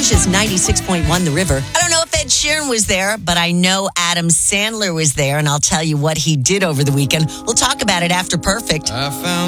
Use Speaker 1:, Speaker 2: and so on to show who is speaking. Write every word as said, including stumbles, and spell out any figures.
Speaker 1: Scorch's ninety-six point one The River. I don't know if Ed Sheeran was there, but I know Adam Sandler was there, and I'll tell you what he did over the weekend. We'll talk about it after Perfect.
Speaker 2: I found